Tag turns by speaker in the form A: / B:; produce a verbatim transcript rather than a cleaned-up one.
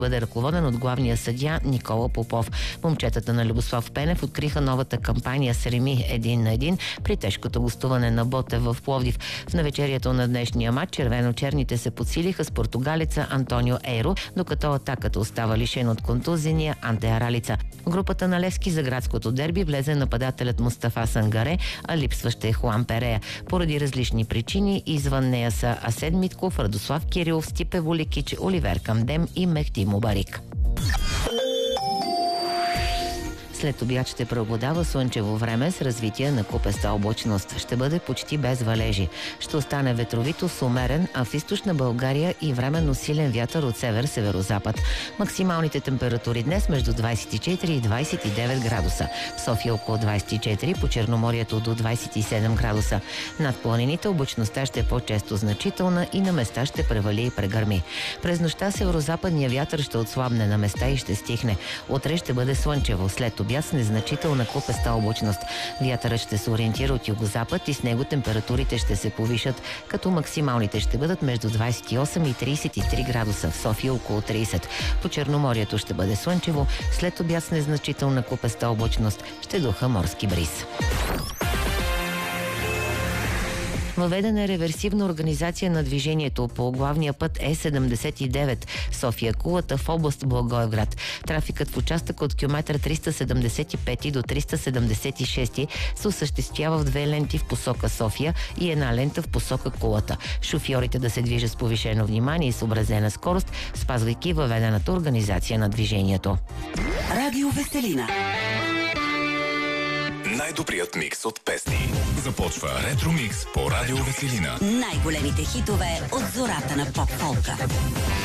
A: бъде ръководен от главния съдия Никола Попов. Момчетата на Любослав Пенев откриха новата кампания с реми един на един при тежкото гостуване на Ботев в Пловдив. В навечерието на днешния матч червено-черните се подсилиха с португалеца Антонио Ейро, докато атаката остава лишен от контузения Анте Аралица. В групата на Левски за градското дерби влезе нападателят Мустафа Сангаре, а липсващ е Хуан Перея. Поради различни причини извън нея са Асед Митков, Радослав Кирилов, Стипе Воликич, Оливер Камдем и Мехти Мубарик. След обяд ще преобладава слънчево време с развитие на купеста облачност. Ще бъде почти без валежи. Ще остане ветровито с умерен, а в източна България и временно силен вятър от север-северозапад. Максималните температури днес между двадесет и четири и двадесет и девет градуса. В София около двадесет и четири, по Черноморието до двадесет и седем градуса. Над планините облачността ще е по-често значителна и на места ще превали и прегърми. През нощта северозападния вятър ще отслабне на места и ще стихне. Утре ще бъде слънчево. След обяд с незначителна купеста облачност. Вятърът ще се ориентира от югозапад и с него температурите ще се повишат, като максималните ще бъдат между двадесет и осем и тридесет и три градуса, в София около тридесет. По Черноморието ще бъде слънчево, след обяд с незначителна купеста облачност ще духа морски бриз. Въведена е реверсивна организация на движението по главния път Е седемдесет и девет София-Кулата в област Благоевград. Трафикът в участък от километър триста седемдесет и пет до триста седемдесет и шест се осъществява в две ленти в посока София и една лента в посока Кулата. Шофьорите да се движат с повишено внимание и съобразена скорост, спазвайки въведената организация на движението.
B: Радио Веселина.
C: Най-добрият микс от песни. Започва Ретро Микс по Радио Веселина.
B: Най-големите хитове от зората на поп-фолка.